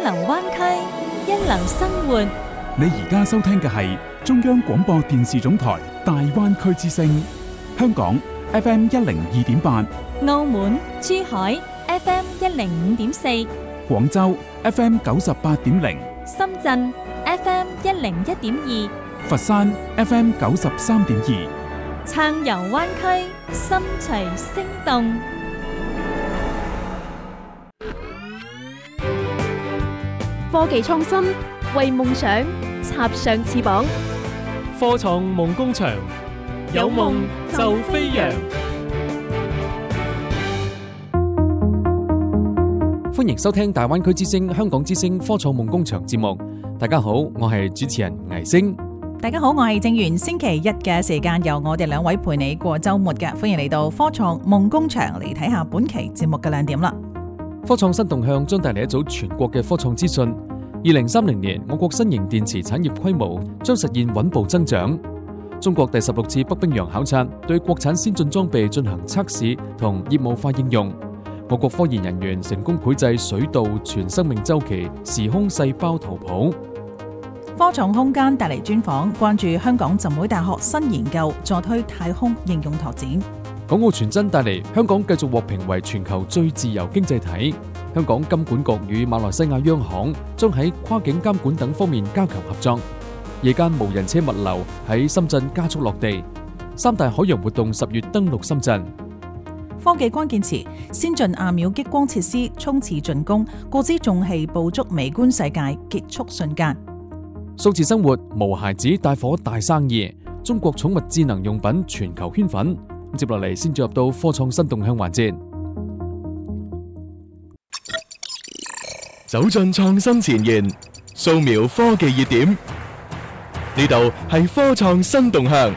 流灣區，一流生活。 你而家收聽嘅係中央廣播電視總台大灣區之聲，香港 FM 102.8， 澳門、珠海 FM 105.4， 廣州 FM 98.0， 深圳 FM 101.2， 佛山 FM 93.2， 暢遊灣區，心隨聲動。 科技創新，為夢想插上翅膀。 科創夢工場，有夢就飛揚。歡迎收聽大灣區之聲、香港之聲科創夢工場節目。大家好，我係主持人倪星。 大家好，我係正源。星期一嘅時間由我哋兩位陪你過週末嘅，歡迎嚟到科創夢工場嚟睇下本期節目嘅亮點啦。 科創新動向將帶嚟一組全國嘅科創資訊。2030年，我國新型電池產業規模將實現穩步增長。中國第16次北冰洋考察對國產先進裝備進行測試同業務化應用。我國科研人員成功繪製水稻全生命週期時空細胞圖譜。 科創空間帶嚟專訪，關注香港浸會大學新研究助推太空應用拓展。 港澳傳真帶嚟香港繼續獲評為全球最自由經濟體。香港金管局與馬來西亞央行將喺跨境監管等方面加強合作。夜間無人車物流喺深圳加速落地。三大海洋活動10月登陸深圳。 科技關鍵詞：先進亞秒激光設施衝刺進攻，過之重器捕捉微觀世界結束瞬間。 數字生活無孩子帶火大生意，中國寵物智能用品全球圈粉。接落嚟先進入到科創新動向環節。 走進創新前沿，掃描科技熱點，呢度係科創新動向。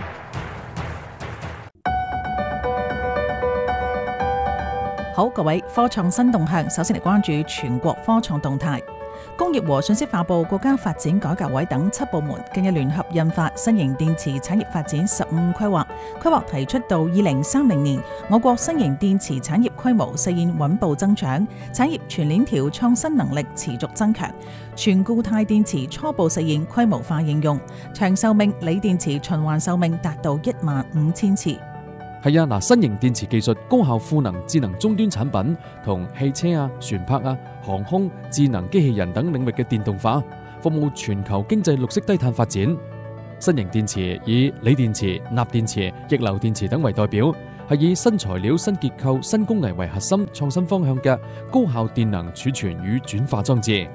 好，各位，科創新動向，首先嚟關注全國科創動態。工業和信息化部、國家發展改革委等7部門近日聯合印發《新型電池產業發展15規劃》，規劃提出到2030年，我國新型電池產業規模實現穩步增長，產業全鏈條創新能力持續增強，全固態電池初步實現規模化應用，長壽命鋰電池循環壽命達到15000次。 係啊，新型電池技術高效賦能智能終端產品同汽車啊、船舶啊、航空、智能機器人等領域嘅電動化，服務全球經濟綠色低碳發展。新型電池以鋰電池、鈉電池、逆流電池等為代表，係以新材料、新結構、新功能為核心創新方向嘅高效電能儲存與轉化裝置。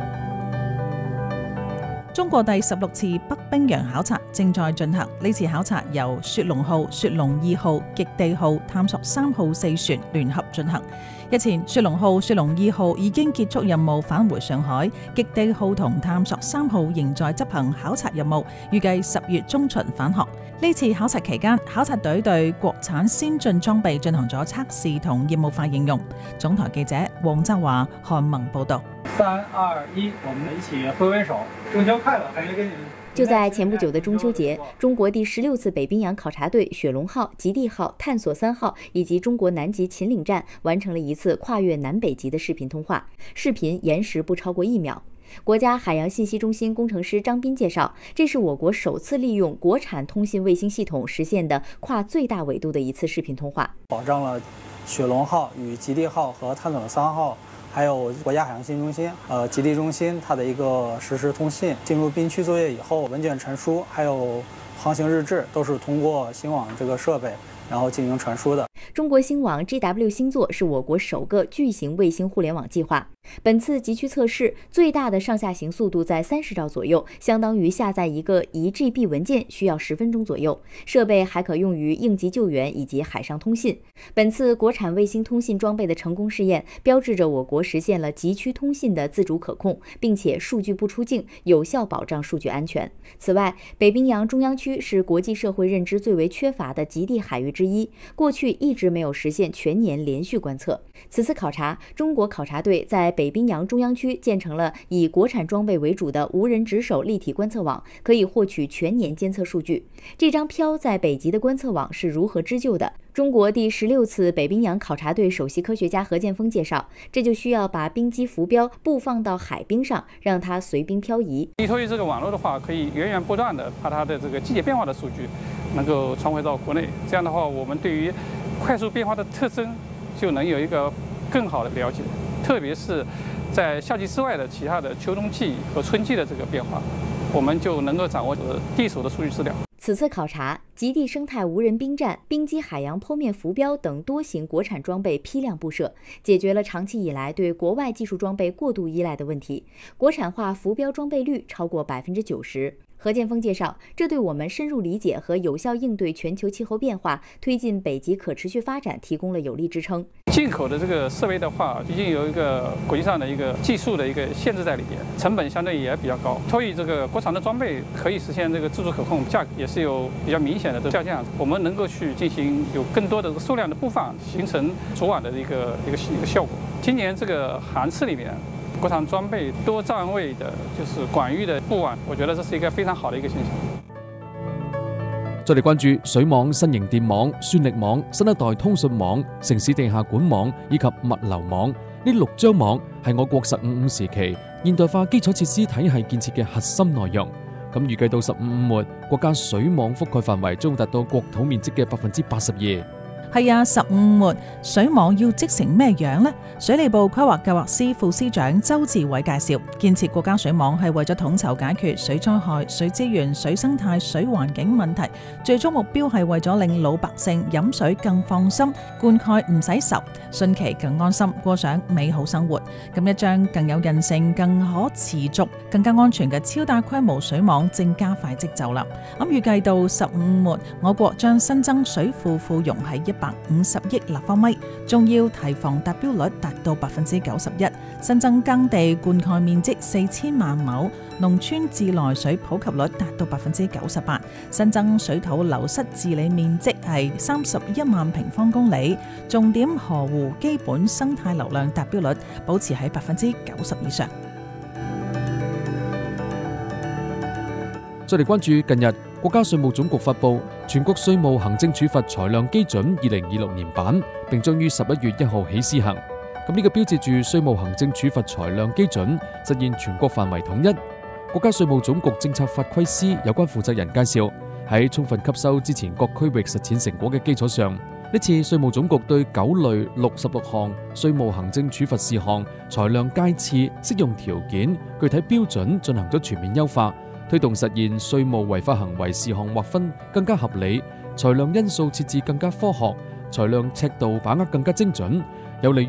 中國第16次北冰洋考察正在進行，呢次考察由雪龍號、雪龍2號、極地號、探索3號4船聯合進行。日前，雪龍號、雪龍2號已經結束任務返回上海，極地號同探索3號仍在執行考察任務，預計10月中旬返航。呢次考察期間，考察隊對國產先進裝備進行咗測試同業務化應用。總台記者黃澤華、韓萌報道。 3、2、1，我們一起揮揮手，中秋快樂！感覺跟你們。 就在前不久的中秋節，中國第16次北冰洋考察隊雪龍號、極地號、探索3號以及中國南極秦嶺站完成了一次跨越南北極的視頻通話，視頻延時不超過1秒。國家海洋信息中心工程師張斌介紹，這是我國首次利用國產通信衛星系統實現的跨最大緯度的一次視頻通話， 保障了雪龍號與極地號和探索3號還有國家海洋信息中心、極地中心它的一個實時通信。進入冰區作業以後，文件傳輸還有航行日誌都是通過星網這個設備然後進行傳輸的。 中國星網 GW 星座是我國首個巨型衛星互聯網計劃。本次極區測試最大的上下行速度在30兆左右，相當於下載一個1GB 文件需要10分鐘左右。設備還可用於應急救援以及海上通信。本次國產衛星通信裝備的成功試驗，標誌着我國實現了極區通信的自主可控，並且數據不出境，有效保障數據安全。此外，北冰洋中央區是國際社會認知最為缺乏的極地海域之一，過去一一直没有实现全年连续观测。此次考察，中国考察队在北冰洋中央区建成了以国产装备为主的无人值守立体观测网，可以获取全年监测数据。这张漂在北极的观测网是如何织就的？中国第16次北冰洋考察队首席科学家何建锋介绍，这就需要把冰机浮标布放到海冰上，让它随冰漂移。 依托于这个网络的话，可以源源不断的把它的这个季节变化的数据能够传回到国内。这样的话，我们对于快速变化的特征就能有一个更好的了解，特别是在夏季之外的其他的秋冬季和春季的这个变化，我们就能够掌握第一手的数据资料。 此次考察，极地生态无人冰站、冰机海洋剖面浮标等多型国产装备批量布设，解决了长期以来对国外技术装备过度依赖的问题，国产化浮标装备率超过90%。何建锋介绍，这对我们深入理解和有效应对全球气候变化、推进北极可持续发展提供了有力支撑。 进口的这个设备的话，毕竟有一个国际上的一个技术的一个限制在里边，成本相对也比较高。所以这个国产的装备可以实现这个自主可控，价格也是有比较明显的下降。我们能够去进行有更多的数量的布放，形成组网的一个效果。今年这个航次里面，国产装备多站位的，就是广域的布网，我觉得这是一个非常好的一个现象。 再嚟關注水網、新型電網、算力網、新一代通訊網、城市地下管網以及物流網，呢6張網係我國15/5時期現代化基礎設施體系建設嘅核心內容。咁預計到15/5末，國家水網覆蓋範圍將達到國土面積嘅82%。 係啊，15/5末水網要織成咩樣呢？水利部規劃計劃司副司長周志偉介紹，建設國家水網係為咗統籌解決水災害、水資源、水生態、水環境問題，最終目標係為咗令老百姓飲水更放心，灌溉唔使愁，汛期更安心，過上美好生活。咁一張更有韌性、更可持續、更加安全嘅超大規模水網正加快織就啦。咁預計到15/5末，我國將新增水庫庫容係150億立方米，仲要堤防達標率達到91%，新增耕地灌溉面積4000萬畝，農村自來水普及率達到98%，新增水土流失治理面積係31萬平方公里，重點河湖基本生態流量達標率保持喺90%以上。 再嚟關注近日國家稅務總局發布全國稅務行政處罰裁量基準2026年版，並將於11月1號起施行。咁呢個標誌住稅務行政處罰裁量基準實現全國範圍統一。國家稅務總局政策法規司有關負責人介紹，喺充分吸收之前各區域實踐成果嘅基礎上，呢次稅務總局對9類66項稅務行政處罰事項裁量階次、適用條件、具體標準進行咗全面優化，推動實現稅務違法行為事項劃分更加合理，裁量因素設置更加科學，裁量尺度把握更加精準，有利於